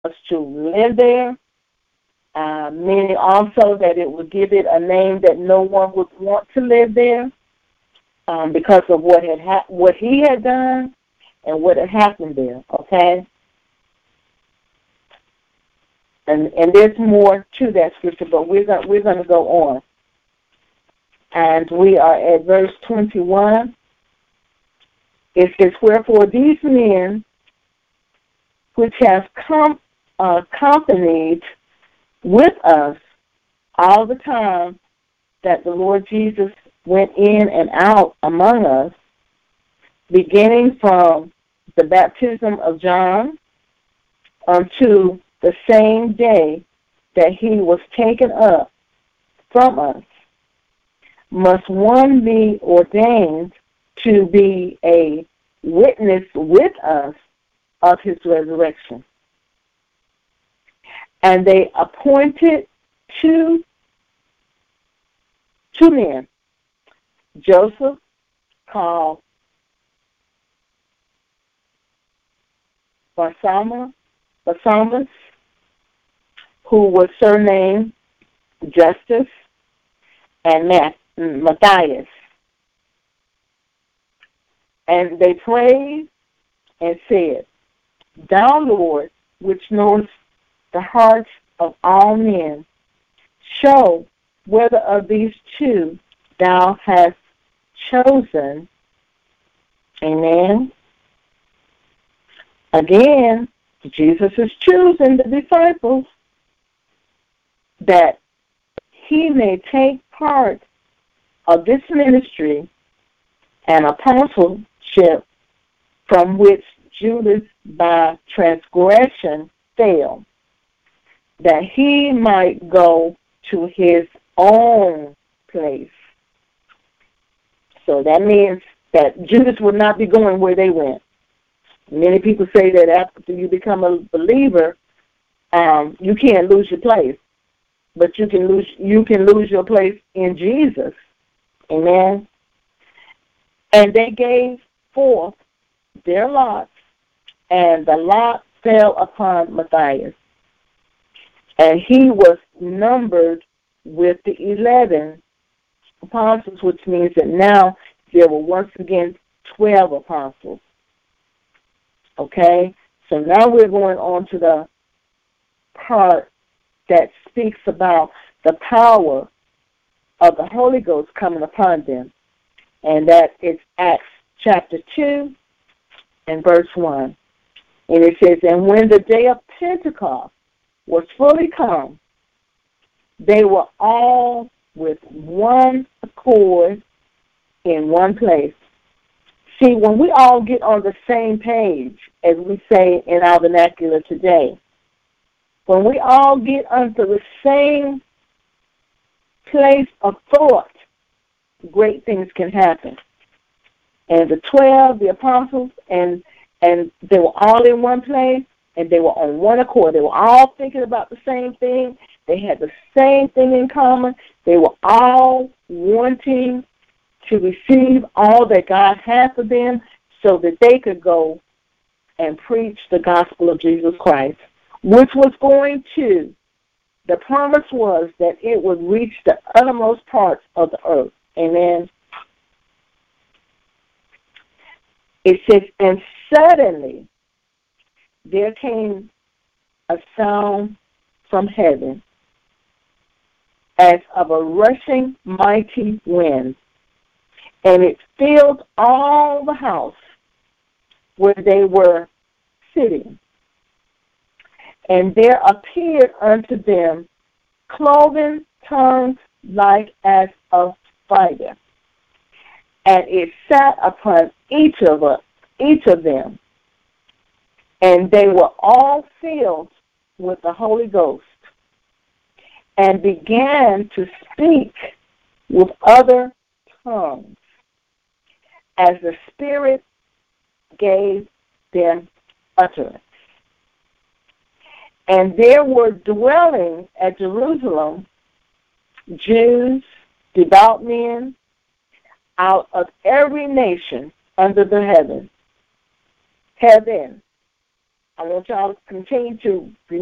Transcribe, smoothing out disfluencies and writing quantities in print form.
us to live there, meaning also that it would give it a name that no one would want to live there because of what he had done and what had happened there, okay? And there's more to that scripture, but we're going to go on. And we are at verse 21. It says, wherefore these men which have accompanied with us all the time that the Lord Jesus went in and out among us, beginning from the baptism of John unto the same day that he was taken up from us, must one be ordained to be a witness with us of his resurrection. And they appointed two men, Joseph, called Barsabbas, who was surnamed Justus, and Matthias. And they prayed and said, thou, Lord, which knowest the hearts of all men, show whether of these two thou hast chosen. Amen. Again, Jesus is choosing the disciples that he may take part of this ministry and apostleship from which Judas by transgression fell, that he might go to his own place. So that means that Judas would not be going where they went. Many people say that after you become a believer, you can't lose your place, but you can lose your place in Jesus. Amen. And they gave forth their lots, and the lot fell upon Matthias. And he was numbered with the 11 apostles, which means that now there were once again 12 apostles. Okay? So now we're going on to the part that speaks about the power of the Holy Ghost coming upon them. And that is Acts chapter 2 and verse 1. And it says, and when the day of Pentecost was fully come, they were all with one accord in one place. See, when we all get on the same page, as we say in our vernacular today, when we all get onto the same place of thought, great things can happen. And the 12, the apostles, and they were all in one place, and they were on one accord. They were all thinking about the same thing. They had the same thing in common. They were all wanting to receive all that God had for them so that they could go and preach the gospel of Jesus Christ, which was going to, the promise was that it would reach the uttermost parts of the earth. Amen. It says, and suddenly there came a sound from heaven as of a rushing mighty wind, and it filled all the house where they were sitting. And there appeared unto them cloven tongues like as of fire, and it sat upon each of them, and they were all filled with the Holy Ghost, and began to speak with other tongues, as the Spirit gave them utterance. And there were dwelling at Jerusalem Jews, devout men, out of every nation under the heaven. I want y'all to continue to